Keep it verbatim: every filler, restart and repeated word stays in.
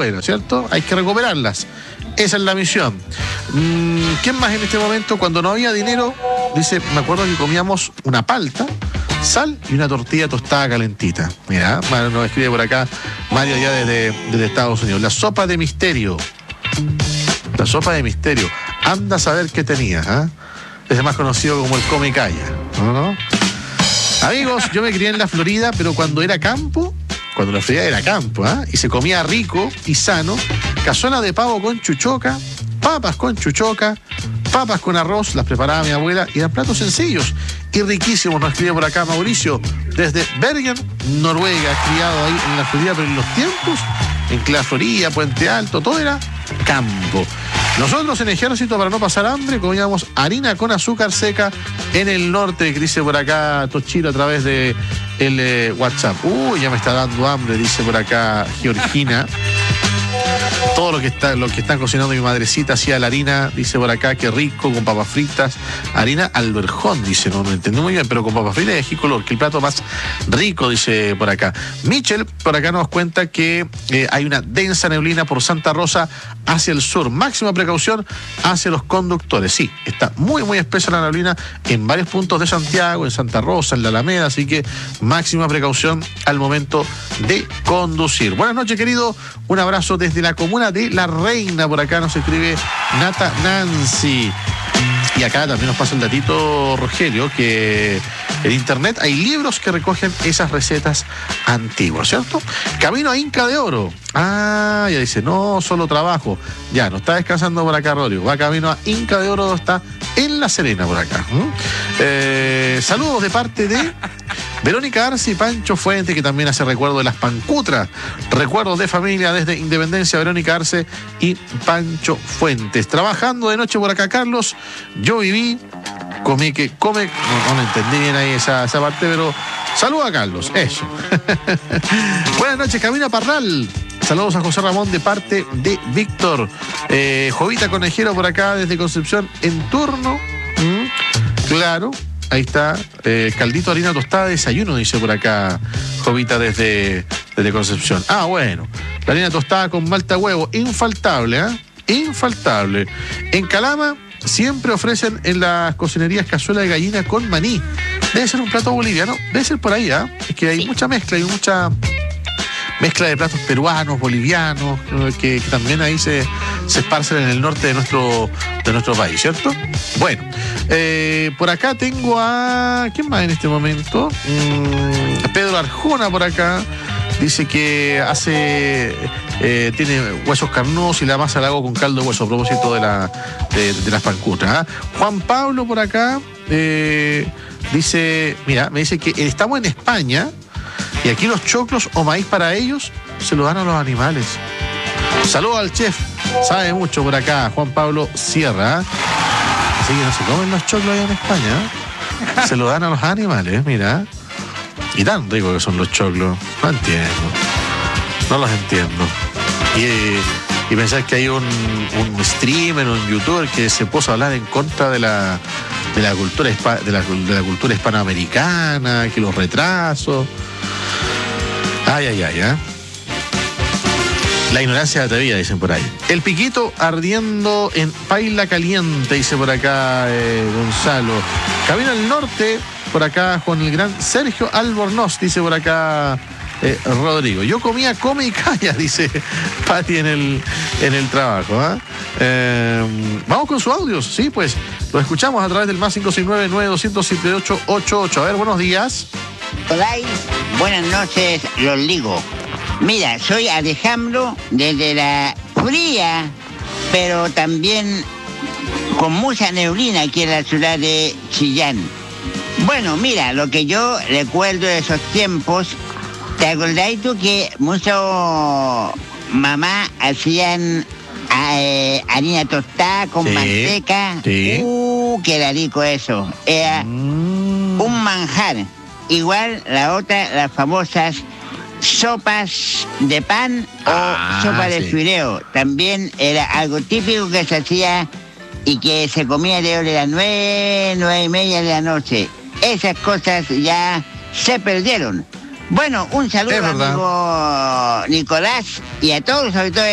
bueno, ¿cierto? Hay que recuperarlas. Esa es la misión. Mm, ¿Quién más en este momento? Cuando no había dinero, dice, me acuerdo que comíamos una palta, sal y una tortilla tostada calentita. Mira, nos escribe por acá Mario ya desde, desde Estados Unidos. La sopa de misterio. La sopa de misterio. Anda a saber qué tenía, ¿eh? Es más conocido como el come y calla, ¿no? Amigos, yo me crié en la Florida, pero cuando era campo, cuando la Florida era campo, ¿eh? Y se comía rico y sano, cazuela de pavo con chuchoca, papas con chuchoca, papas con arroz, las preparaba mi abuela y eran platos sencillos y riquísimos. Nos escribe por acá Mauricio desde Bergen, Noruega, criado ahí en la Florida, pero en los tiempos en que la Florida, Puente Alto, todo era campo. Nosotros en Ejército, para no pasar hambre, comíamos harina con azúcar seca en el norte, que dice por acá Tochiro a través de el eh, WhatsApp. Uy, ya me está dando hambre, dice por acá Georgina. Todo lo que está, lo que están cocinando mi madrecita hacía la harina, dice por acá, qué rico, con papas fritas, harina alberjón, dice, no, no entendí muy bien, pero con papas fritas y ají color, que el plato más rico, dice por acá. Michel, por acá nos cuenta que eh, hay una densa neblina por Santa Rosa hacia el sur. Máxima precaución hacia los conductores. Sí, está muy, muy espesa la neblina en varios puntos de Santiago, en Santa Rosa, en la Alameda, así que máxima precaución al momento de conducir. Buenas noches, querido. Un abrazo desde la comuna de La Reina. Por acá nos escribe Nata Nancy. Y acá también nos pasa el datito, Rogelio, que en internet hay libros que recogen esas recetas antiguas, ¿cierto? Camino a Inca de Oro. Ah, ya dice, no solo trabajo. Ya, no está descansando por acá, Rodrigo. Va camino a Inca de Oro, está en La Serena por acá. ¿Mm? Eh, saludos de parte de Verónica Arce y Pancho Fuente, que también hace recuerdo de las pancutras. Recuerdos de familia desde Independencia, Verónica Arce y Pancho Fuentes. Trabajando de noche por acá, Carlos. Yo viví, comí que come. No, no me entendí bien ahí esa, esa parte, pero saludos a Carlos. Eso. Buenas noches, Camino a Parral. Saludos a José Ramón de parte de Víctor. Eh, Jovita Conejero por acá desde Concepción en turno. ¿Mm? Claro. Ahí está, eh, caldito, harina tostada, desayuno, dice por acá Jovita desde, desde Concepción. Ah, bueno, la harina tostada con malta huevo, infaltable, ¿eh? Infaltable. En Calama siempre ofrecen en las cocinerías cazuela de gallina con maní. Debe ser un plato boliviano, debe ser por ahí, ¿eh? Es que hay sí. mucha mezcla, hay mucha mezcla de platos peruanos, bolivianos, que, que también ahí se, se esparcen en el norte de nuestro, de nuestro país, ¿cierto? Bueno, eh, por acá tengo a... ¿quién más en este momento? Mm, Pedro Arjona por acá. Dice que hace... Eh, tiene huesos carnosos y la masa la hago con caldo de hueso, a propósito de, la, de, de las pancutras. ¿eh? Juan Pablo por acá eh, dice... Mira, me dice que estamos en España... Y aquí los choclos o maíz para ellos se lo dan a los animales. Saludos al chef, sabe mucho por acá, Juan Pablo Sierra. Así que no se comen los choclos allá en España. Se lo dan a los animales, mira. Y tan ricos que son los choclos. No entiendo. No los entiendo. Y, y pensar que hay un, un streamer, un youtuber que se puso a hablar en contra de la, de la cultura de la, de la cultura hispanoamericana, que los retrasos. Ay, ay, ay, ¿eh? La ignorancia de la vida, dicen por ahí. El piquito ardiendo en paila caliente, dice por acá eh, Gonzalo. Camino al norte, por acá con el gran Sergio Albornoz, dice por acá eh, Rodrigo. Yo comía come y calla, dice Pati en el, en el trabajo. ¿eh? Eh, Vamos con sus audios, sí, pues lo escuchamos a través del más cinco seis nueve, nueve dos cero siete ocho ocho ocho. A ver, buenos días. Hola, buenas noches, los ligo. Mira, soy Alejandro desde la fría, pero también con mucha neblina aquí en la ciudad de Chillán. Bueno, mira, lo que yo recuerdo de esos tiempos, ¿te acordáis tú que muchos mamá hacían eh, harina tostada con sí, manteca? Sí. Uh, qué era rico eso. Era mm. un manjar. Igual la otra, las famosas sopas de pan ah, o sopa de sí. fideo. También era algo típico que se hacía y que se comía de las nueve, nueve y media de la noche. Esas cosas ya se perdieron. Bueno, un saludo, amigo Nicolás, y a todos los auditores.